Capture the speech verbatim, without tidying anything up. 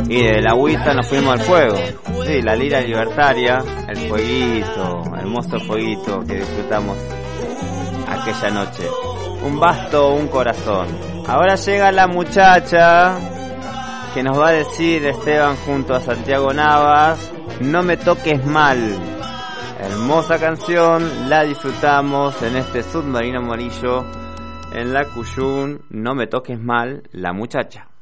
Y de la agüita nos fuimos al fuego. Sí, la lira libertaria, el fueguito, hermoso fueguito que disfrutamos aquella noche. Un basto, un corazón. Ahora llega la muchacha que nos va a decir, Esteban junto a Santiago Navas, No me toques mal. Hermosa canción, la disfrutamos en este submarino amarillo en la Cuyún. No me toques mal, la muchacha.